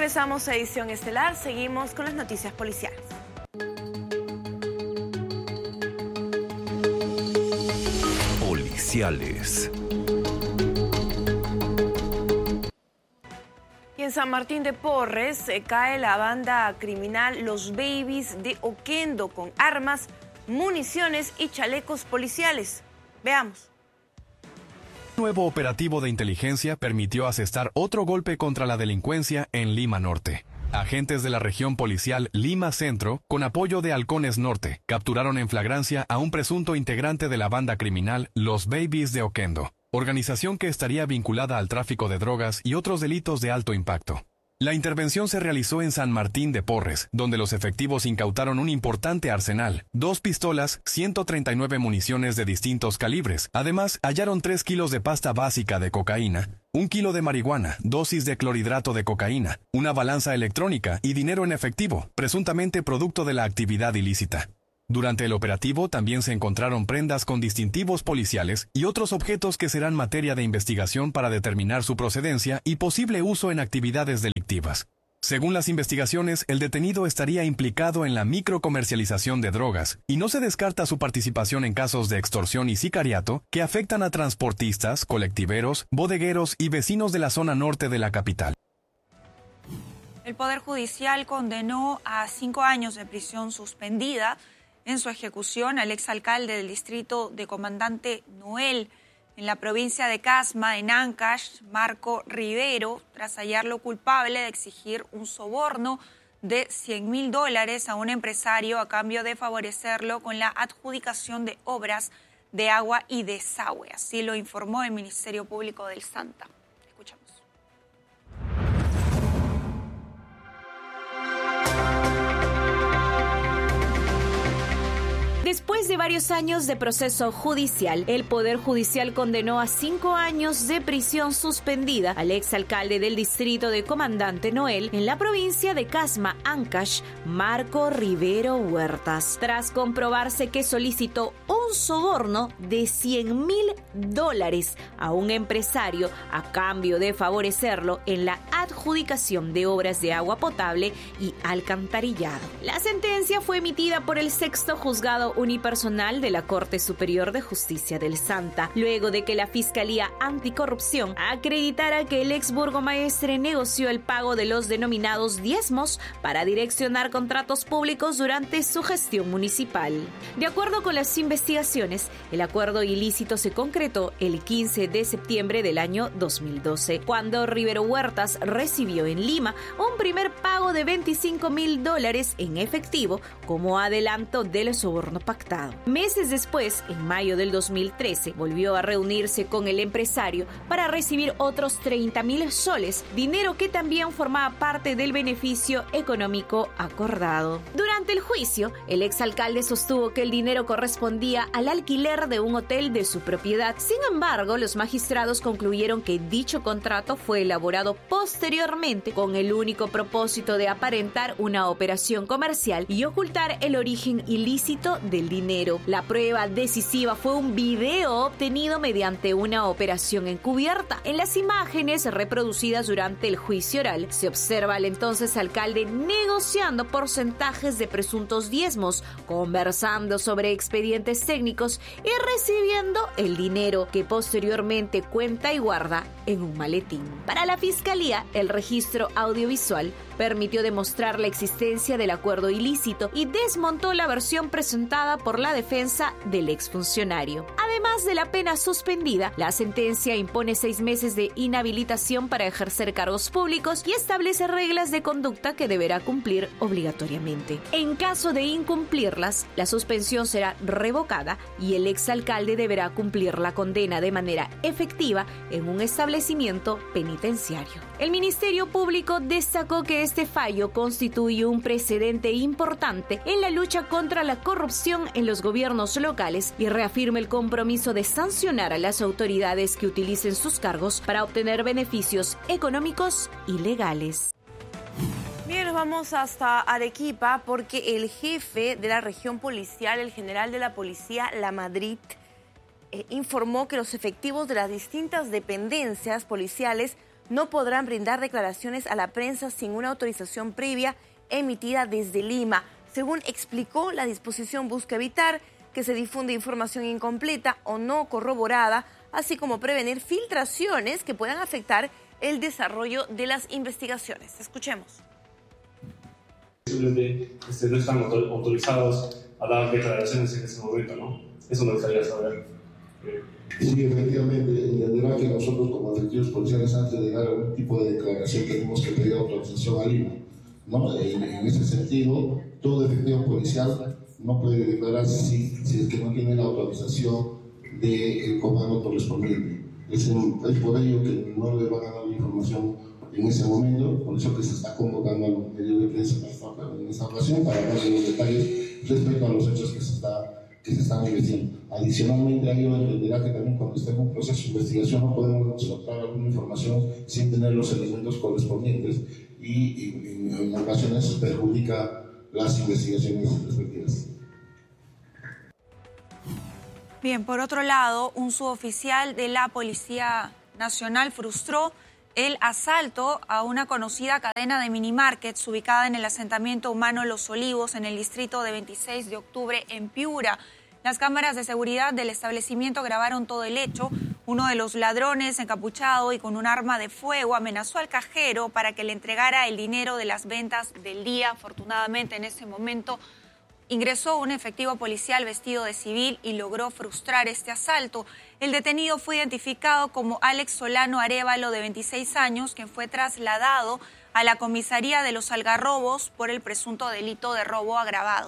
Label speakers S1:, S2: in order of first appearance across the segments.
S1: Regresamos a Edición Estelar, seguimos con las noticias policiales.
S2: Policiales.
S1: Y en San Martín de Porres cae la banda criminal Los Babies de Oquendo con armas, municiones y chalecos policiales. Veamos.
S3: Un nuevo operativo de inteligencia permitió asestar otro golpe contra la delincuencia en Lima Norte. Agentes de la región policial Lima Centro, con apoyo de Halcones Norte, capturaron en flagrancia a un presunto integrante de la banda criminal Los Babies de Oquendo, organización que estaría vinculada al tráfico de drogas y otros delitos de alto impacto. La intervención se realizó en San Martín de Porres, donde los efectivos incautaron un importante arsenal, 2 pistolas, 139 municiones de distintos calibres. Además, hallaron 3 kilos de pasta básica de cocaína, 1 kilo de marihuana, dosis de clorhidrato de cocaína, una balanza electrónica y dinero en efectivo, presuntamente producto de la actividad ilícita. Durante el operativo también se encontraron prendas con distintivos policiales y otros objetos que serán materia de investigación para determinar su procedencia y posible uso en actividades delictivas. Según las investigaciones, el detenido estaría implicado en la microcomercialización de drogas y no se descarta su participación en casos de extorsión y sicariato que afectan a transportistas, colectiveros, bodegueros y vecinos de la zona norte de la capital.
S4: El Poder Judicial condenó a 5 años de prisión suspendida en su ejecución al exalcalde del distrito de Comandante Noel en la provincia de Casma, en Ancash, Marco Rivero, tras hallarlo culpable de exigir un soborno de $100.000 a un empresario a cambio de favorecerlo con la adjudicación de obras de agua y desagüe. Así lo informó el Ministerio Público del Santa. Escuchamos.
S5: Después de varios años de proceso judicial, el Poder Judicial condenó a 5 años de prisión suspendida al exalcalde del distrito de Comandante Noel en la provincia de Casma, Ancash, Marco Rivero Huertas, tras comprobarse que solicitó un soborno de $100.000 a un empresario a cambio de favorecerlo en la adjudicación de obras de agua potable y alcantarillado. La sentencia fue emitida por el sexto juzgado unipersonal de la Corte Superior de Justicia del Santa, luego de que la Fiscalía Anticorrupción acreditara que el ex burgomaestre negoció el pago de los denominados diezmos para direccionar contratos públicos durante su gestión municipal. De acuerdo con las investigaciones, el acuerdo ilícito se concretó el 15 de septiembre del año 2012, cuando Rivero Huertas recibió en Lima un primer pago de $25.000 en efectivo como adelanto del soborno pactado. Meses después, en mayo del 2013, volvió a reunirse con el empresario para recibir otros 30.000 soles, dinero que también formaba parte del beneficio económico acordado. Durante el juicio, el exalcalde sostuvo que el dinero correspondía al alquiler de un hotel de su propiedad. Sin embargo, los magistrados concluyeron que dicho contrato fue elaborado posteriormente con el único propósito de aparentar una operación comercial y ocultar el origen ilícito del dinero. La prueba decisiva fue un video obtenido mediante una operación encubierta. En las imágenes reproducidas durante el juicio oral, se observa al entonces alcalde negociando porcentajes de presuntos diezmos, conversando sobre expedientes técnicos y recibiendo el dinero que posteriormente cuenta y guarda en un maletín. Para la Fiscalía, el registro audiovisual permitió demostrar la existencia del acuerdo ilícito y desmontó la versión presentada por la defensa del exfuncionario. Además de la pena suspendida, la sentencia impone 6 meses de inhabilitación para ejercer cargos públicos y establece reglas de conducta que deberá cumplir obligatoriamente. En caso de incumplirlas, la suspensión será revocada y el exalcalde deberá cumplir la condena de manera efectiva en un establecimiento penitenciario. El Ministerio Público destacó que este fallo constituye un precedente importante en la lucha contra la corrupción en los gobiernos locales y reafirma el compromiso de sancionar a las autoridades que utilicen sus cargos para obtener beneficios económicos y legales.
S1: Bien, nos vamos hasta Arequipa porque el jefe de la región policial, el general de la policía La Madrid, informó que los efectivos de las distintas dependencias policiales no podrán brindar declaraciones a la prensa sin una autorización previa emitida desde Lima. Según explicó, la disposición busca evitar que se difunda información incompleta o no corroborada, así como prevenir filtraciones que puedan afectar el desarrollo de las investigaciones. Escuchemos.
S2: Simplemente no están autorizados a dar declaraciones en ese momento, ¿no? Eso me gustaría saber.
S6: Sí, efectivamente, entenderá que nosotros como efectivos policiales antes de dar algún tipo de declaración tenemos que pedir autorización a Lima, ¿no? En ese sentido, todo efectivo policial no puede declararse si es que no tiene la autorización del comando correspondiente. Es por ello que no le van a dar la información en ese momento, por eso que se está convocando a los medios de prensa en esta ocasión para darle los detalles respecto a los hechos que se están investigando. Adicionalmente, a ello entenderá que también cuando esté en un proceso de investigación no podemos soltar alguna información sin tener los elementos correspondientes y en ocasiones perjudica las investigaciones respectivas.
S4: Bien, por otro lado, un suboficial de la Policía Nacional frustró el asalto a una conocida cadena de minimarkets ubicada en el asentamiento humano Los Olivos, en el distrito de 26 de octubre, en Piura. Las cámaras de seguridad del establecimiento grabaron todo el hecho. Uno de los ladrones, encapuchado y con un arma de fuego, amenazó al cajero para que le entregara el dinero de las ventas del día. Afortunadamente, en ese momento ingresó un efectivo policial vestido de civil y logró frustrar este asalto. El detenido fue identificado como Alex Solano Arévalo, de 26 años, quien fue trasladado a la comisaría de Los Algarrobos por el presunto delito de robo agravado.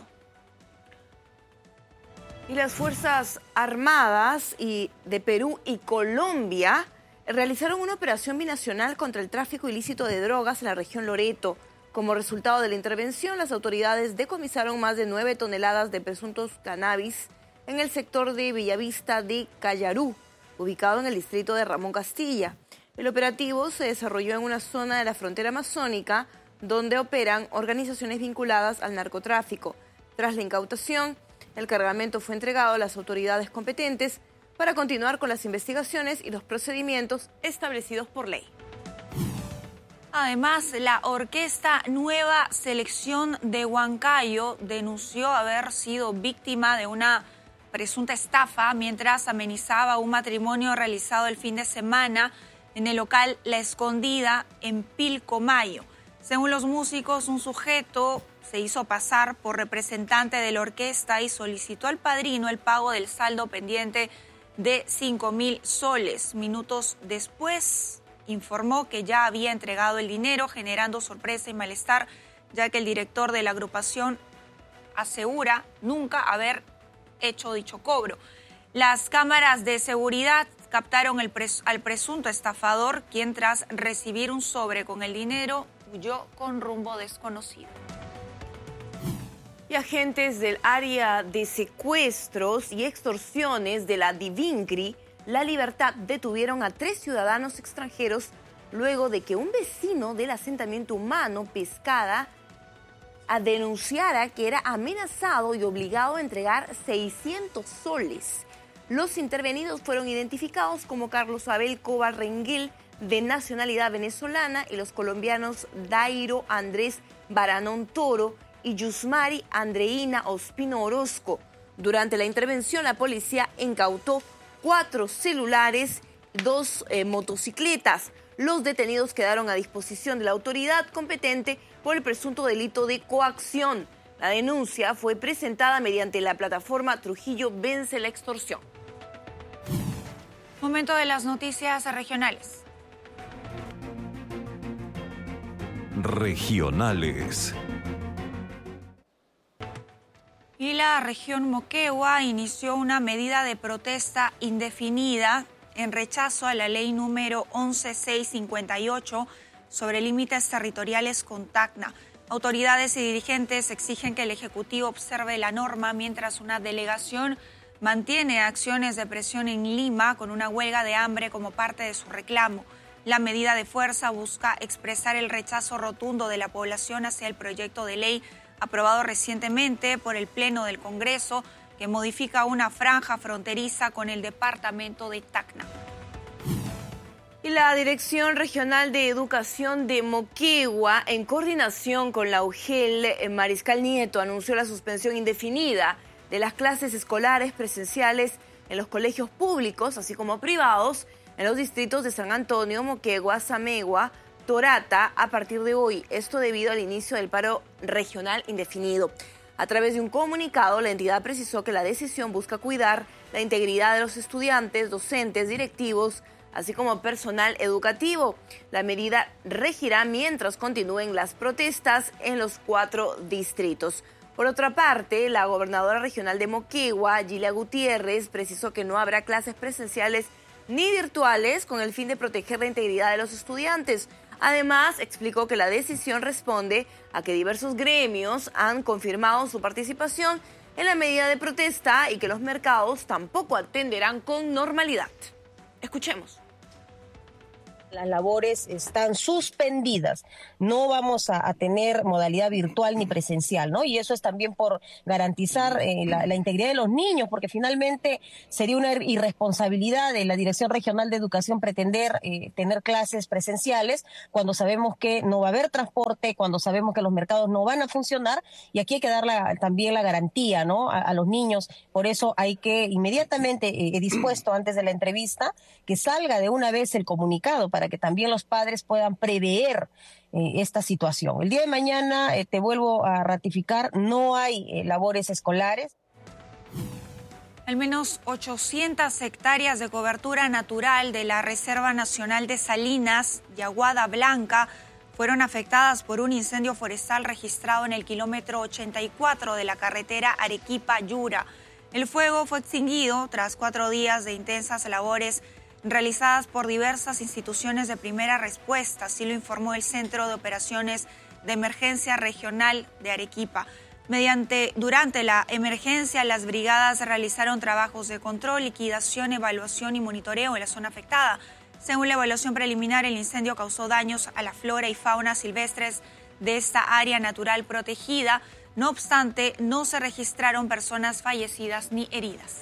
S1: Y las Fuerzas Armadas de Perú y Colombia realizaron una operación binacional contra el tráfico ilícito de drogas en la región Loreto. Como resultado de la intervención, las autoridades decomisaron más de 9 toneladas de presuntos cannabis en el sector de Bellavista de Callarú, ubicado en el distrito de Ramón Castilla. El operativo se desarrolló en una zona de la frontera amazónica donde operan organizaciones vinculadas al narcotráfico. Tras la incautación, el cargamento fue entregado a las autoridades competentes para continuar con las investigaciones y los procedimientos establecidos por ley.
S4: Además, la orquesta Nueva Selección de Huancayo denunció haber sido víctima de una presunta estafa mientras amenizaba un matrimonio realizado el fin de semana en el local La Escondida en Pilcomayo. Según los músicos, un sujeto se hizo pasar por representante de la orquesta y solicitó al padrino el pago del saldo pendiente de 5.000 soles. Minutos después informó que ya había entregado el dinero, generando sorpresa y malestar, ya que el director de la agrupación asegura nunca haber hecho dicho cobro. Las cámaras de seguridad captaron al presunto estafador, quien tras recibir un sobre con el dinero huyó con rumbo desconocido.
S1: Y agentes del área de secuestros y extorsiones de la DIVINCRI La Libertad detuvieron a 3 ciudadanos extranjeros luego de que un vecino del asentamiento humano Pescada denunciara que era amenazado y obligado a entregar 600 soles. Los intervenidos fueron identificados como Carlos Abel Cobar Renguel, de nacionalidad venezolana, y los colombianos Dairo Andrés Baranón Toro y Yusmari Andreina Ospino Orozco. Durante la intervención, la policía incautó 4 celulares, 2 motocicletas. Los detenidos quedaron a disposición de la autoridad competente por el presunto delito de coacción. La denuncia fue presentada mediante la plataforma Trujillo Vence la Extorsión.
S4: Momento de las noticias regionales.
S7: Regionales.
S4: Y la región Moquegua inició una medida de protesta indefinida en rechazo a la ley número 11658 sobre límites territoriales con Tacna. Autoridades y dirigentes exigen que el Ejecutivo observe la norma mientras una delegación mantiene acciones de presión en Lima con una huelga de hambre como parte de su reclamo. La medida de fuerza busca expresar el rechazo rotundo de la población hacia el proyecto de ley aprobado recientemente por el Pleno del Congreso, que modifica una franja fronteriza con el departamento de Tacna.
S1: Y la Dirección Regional de Educación de Moquegua, en coordinación con la UGEL Mariscal Nieto, anunció la suspensión indefinida de las clases escolares presenciales en los colegios públicos, así como privados, en los distritos de San Antonio, Moquegua, Samegua, Torata, a partir de hoy. Esto debido al inicio del paro regional indefinido. A través de un comunicado, la entidad precisó que la decisión busca cuidar la integridad de los estudiantes, docentes, directivos, así como personal educativo. La medida regirá mientras continúen las protestas en los 4 distritos. Por otra parte, la gobernadora regional de Moquegua, Gilia Gutiérrez, precisó que no habrá clases presenciales ni virtuales con el fin de proteger la integridad de los estudiantes. Además, explicó que la decisión responde a que diversos gremios han confirmado su participación en la medida de protesta y que los mercados tampoco atenderán con normalidad. Escuchemos.
S7: Las labores están suspendidas, no vamos a tener modalidad virtual ni presencial, ¿no? Y eso es también por garantizar la integridad de los niños, porque finalmente sería una irresponsabilidad de la Dirección Regional de Educación pretender tener clases presenciales cuando sabemos que no va a haber transporte, cuando sabemos que los mercados no van a funcionar, y aquí hay que dar también la garantía, ¿no? A los niños. Por eso hay que inmediatamente, he dispuesto antes de la entrevista, que salga de una vez el comunicado para que también los padres puedan prever esta situación. El día de mañana, te vuelvo a ratificar, no hay labores escolares.
S4: Al menos 800 hectáreas de cobertura natural de la Reserva Nacional de Salinas, Yaguada Blanca, fueron afectadas por un incendio forestal registrado en el kilómetro 84 de la carretera Arequipa-Yura. El fuego fue extinguido tras 4 días de intensas labores realizadas por diversas instituciones de primera respuesta, así lo informó el Centro de Operaciones de Emergencia Regional de Arequipa. Durante la emergencia, las brigadas realizaron trabajos de control, liquidación, evaluación y monitoreo en la zona afectada. Según la evaluación preliminar, el incendio causó daños a la flora y fauna silvestres de esta área natural protegida. No obstante, no se registraron personas fallecidas ni heridas.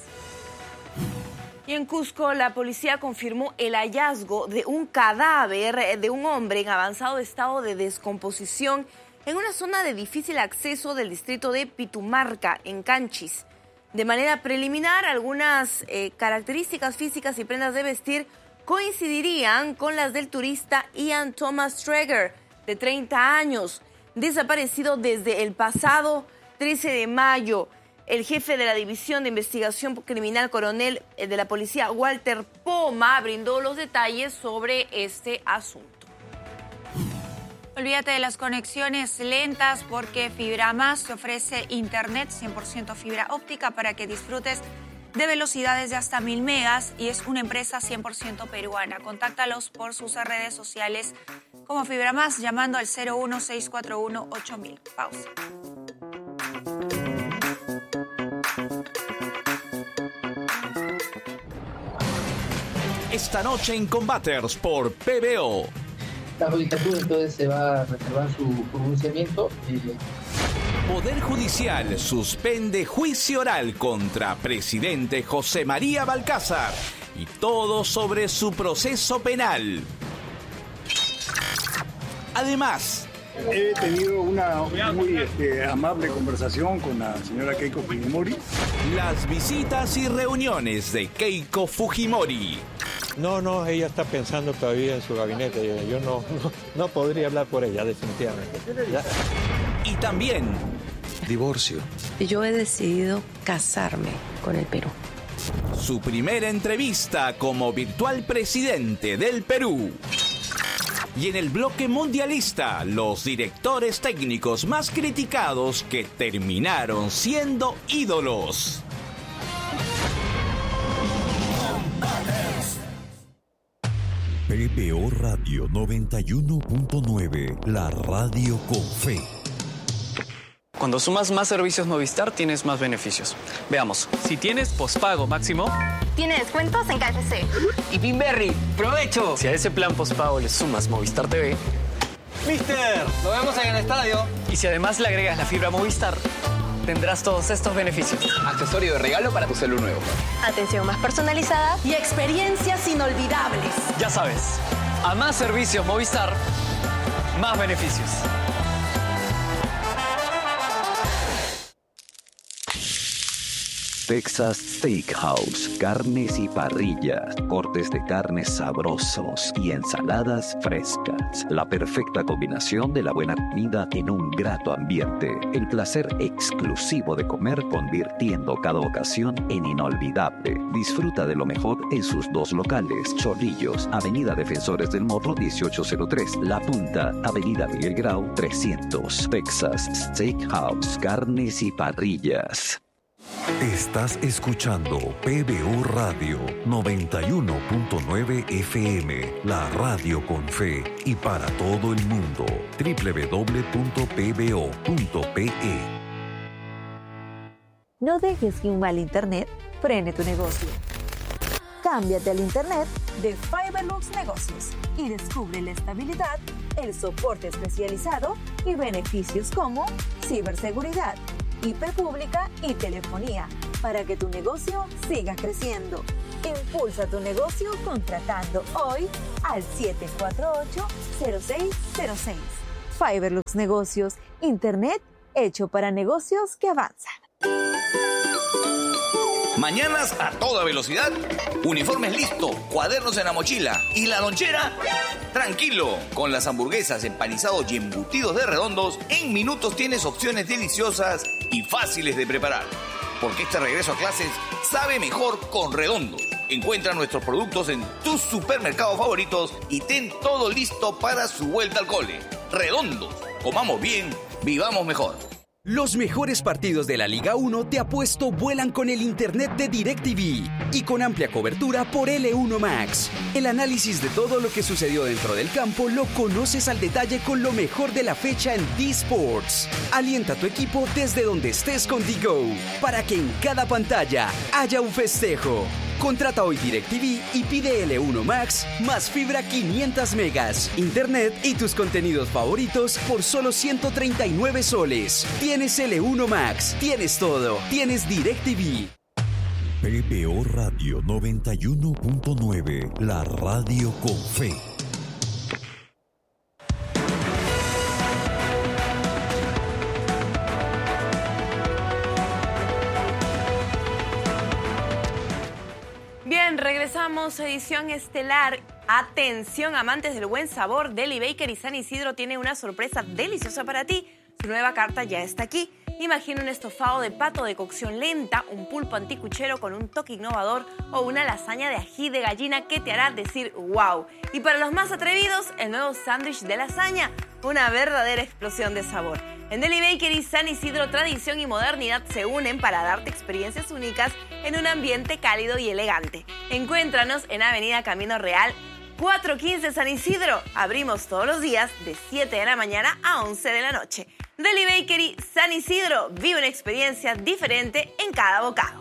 S1: Y en Cusco, la policía confirmó el hallazgo de un cadáver de un hombre en avanzado estado de descomposición en una zona de difícil acceso del distrito de Pitumarca, en Canchis. De manera preliminar, algunas características físicas y prendas de vestir coincidirían con las del turista Ian Thomas Traeger, de 30 años, desaparecido desde el pasado 13 de mayo. El jefe de la División de Investigación Criminal, coronel de la policía, Walter Poma, brindó los detalles sobre este asunto.
S4: Olvídate de las conexiones lentas porque FibraMás te ofrece internet 100% fibra óptica para que disfrutes de velocidades de hasta 1000 megas y es una empresa 100% peruana. Contáctalos por sus redes sociales como FibraMás llamando al 016418000. Pausa.
S8: Esta noche en Combaters por PBO.
S9: La judicatura entonces se va a reservar su pronunciamiento.
S8: Poder Judicial suspende juicio oral contra presidente José María Balcázar y todo sobre su proceso penal. Además,
S10: he tenido una muy amable conversación con la señora Keiko Fujimori.
S8: Las visitas y reuniones de Keiko Fujimori.
S11: No, ella está pensando todavía en su gabinete. Yo no podría hablar por ella, definitivamente. ¿Ya?
S8: Y también
S12: divorcio. Yo he decidido casarme con el Perú.
S8: Su primera entrevista como virtual presidente del Perú. Y en el bloque mundialista, los directores técnicos más criticados que terminaron siendo ídolos.
S13: PBO Radio 91.9, la radio con fe.
S14: Cuando sumas más servicios Movistar, tienes más beneficios. Veamos.
S15: Si tienes pospago máximo,
S16: tiene descuentos en KFC.
S14: Y Pinberry, ¡provecho! Si a ese plan pospago le sumas Movistar TV,
S17: ¡Mister! ¡Nos vemos en el estadio!
S14: Y si además le agregas la fibra Movistar,
S15: tendrás todos estos beneficios.
S14: Accesorio de regalo para tu celular nuevo.
S16: Atención más personalizada
S17: y experiencias inolvidables.
S15: Ya sabes, a más servicios Movistar, más beneficios.
S18: Texas Steakhouse, carnes y parrillas, cortes de carnes sabrosos y ensaladas frescas. La perfecta combinación de la buena comida en un grato ambiente. El placer exclusivo de comer convirtiendo cada ocasión en inolvidable. Disfruta de lo mejor en sus dos locales. Chorrillos, Avenida Defensores del Morro 1803. La Punta, Avenida Miguel Grau 300. Texas Steakhouse, carnes y parrillas.
S13: Estás escuchando PBO Radio 91.9 FM, la radio con fe y para todo el mundo. www.pbo.pe.
S19: No dejes que un mal internet frene tu negocio. Cámbiate al internet de Fiberlux Negocios y descubre la estabilidad, el soporte especializado y beneficios como ciberseguridad, IP pública y telefonía para que tu negocio siga creciendo. Impulsa tu negocio contratando hoy al 748-0606. Fiberlux Negocios, internet hecho para negocios que avanzan.
S8: Mañanas a toda velocidad, uniformes listo, cuadernos en la mochila y la lonchera. Tranquilo, con las hamburguesas, empanizados y embutidos de Redondos, en minutos tienes opciones deliciosas y fáciles de preparar. Porque este regreso a clases sabe mejor con Redondos. Encuentra nuestros productos en tus supermercados favoritos y ten todo listo para su vuelta al cole. Redondos, comamos bien, vivamos mejor.
S20: Los mejores partidos de la Liga 1 te apuesto vuelan con el internet de DirecTV y con amplia cobertura por L1 Max. El análisis de todo lo que sucedió dentro del campo lo conoces al detalle con lo mejor de la fecha en D-Sports. Alienta a tu equipo desde donde estés con D-Go para que en cada pantalla haya un festejo. Contrata hoy DirecTV y pide L1 Max más fibra 500 megas, internet y tus contenidos favoritos por solo 139 soles. Tienes L1 Max, tienes todo, tienes DirecTV.
S13: PBO Radio 91.9, la radio con fe.
S1: Bien, regresamos a edición estelar. Atención, amantes del buen sabor, Deli Bakery San Isidro tiene una sorpresa deliciosa para ti. Su nueva carta ya está aquí. Imagina un estofado de pato de cocción lenta, un pulpo anticuchero con un toque innovador o una lasaña de ají de gallina que te hará decir wow. Y para los más atrevidos, el nuevo sándwich de lasaña, una verdadera explosión de sabor. En Deli Bakery San Isidro, tradición y modernidad se unen para darte experiencias únicas en un ambiente cálido y elegante. Encuéntranos en Avenida Camino Real 415 San Isidro. Abrimos todos los días de 7 de la mañana a 11 de la noche. Deli Bakery San Isidro, vive una experiencia diferente en cada bocado.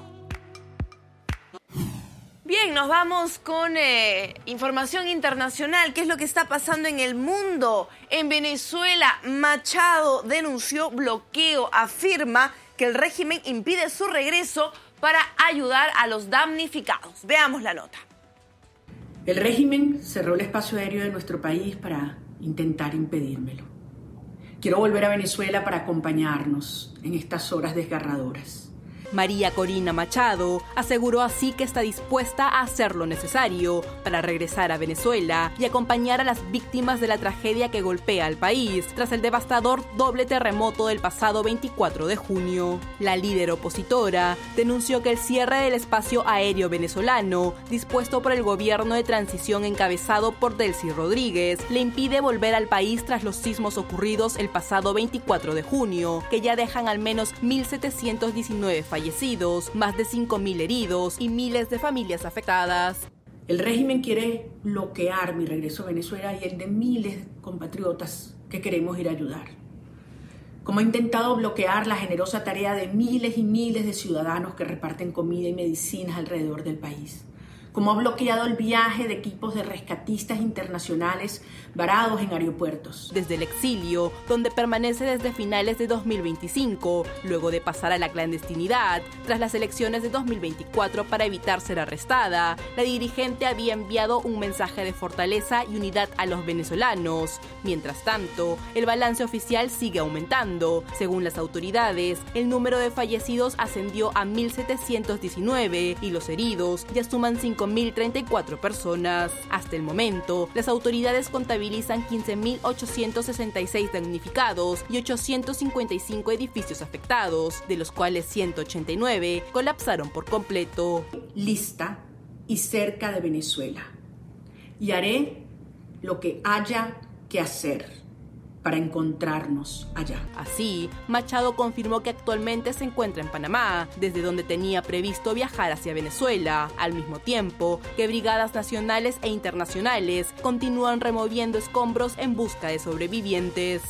S1: Bien, nos vamos con información internacional. ¿Qué es lo que está pasando en el mundo? En Venezuela, Machado denunció bloqueo. Afirma que el régimen impide su regreso para ayudar a los damnificados. Veamos la nota.
S21: El régimen cerró el espacio aéreo de nuestro país para intentar impedírmelo. Quiero volver a Venezuela para acompañarnos en estas horas desgarradoras.
S22: María Corina Machado aseguró así que está dispuesta a hacer lo necesario para regresar a Venezuela y acompañar a las víctimas de la tragedia que golpea al país tras el devastador doble terremoto del pasado 24 de junio. La líder opositora denunció que el cierre del espacio aéreo venezolano, dispuesto por el gobierno de transición encabezado por Delcy Rodríguez, le impide volver al país tras los sismos ocurridos el pasado 24 de junio, que ya dejan al menos 1.719 fallecidos, más de 5.000 heridos y miles de familias afectadas.
S21: El régimen quiere bloquear mi regreso a Venezuela y el de miles de compatriotas que queremos ir a ayudar. Como ha intentado bloquear la generosa tarea de miles y miles de ciudadanos que reparten comida y medicinas alrededor del país. cómo ha bloqueado el viaje de equipos de rescatistas internacionales varados en aeropuertos.
S22: Desde el exilio, donde permanece desde finales de 2025, luego de pasar a la clandestinidad, tras las elecciones de 2024 para evitar ser arrestada, la dirigente había enviado un mensaje de fortaleza y unidad a los venezolanos. Mientras tanto, el balance oficial sigue aumentando. Según las autoridades, el número de fallecidos ascendió a 1.719 y los heridos ya suman 5.034 personas. Hasta el momento, las autoridades contabilizan 15.866 damnificados y 855 edificios afectados, de los cuales 189 colapsaron por completo.
S21: Lista y cerca de Venezuela. Y haré lo que haya que hacer para encontrarnos allá.
S22: Así, Machado confirmó que actualmente se encuentra en Panamá, desde donde tenía previsto viajar hacia Venezuela, al mismo tiempo que brigadas nacionales e internacionales continúan removiendo escombros en busca de sobrevivientes.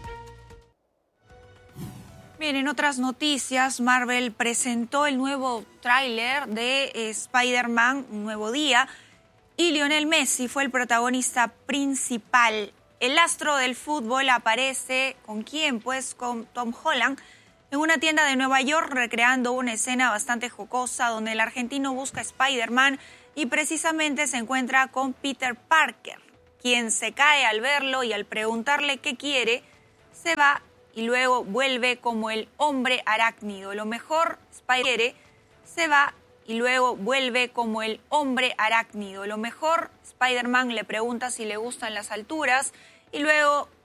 S4: Bien, en otras noticias, Marvel presentó el nuevo tráiler de Spider-Man, Un Nuevo Día, y Lionel Messi fue el protagonista principal. El astro del fútbol aparece, ¿con quién? Pues con Tom Holland, en una tienda de Nueva York, recreando una escena bastante jocosa donde el argentino busca a Spider-Man y precisamente se encuentra con Peter Parker, quien se cae al verlo y al preguntarle qué quiere, se va y luego vuelve como el hombre arácnido. Lo mejor, Spider-Man se va y luego vuelve como el hombre arácnido. Lo mejor, Spider-Man le pregunta si le gustan las alturas y luego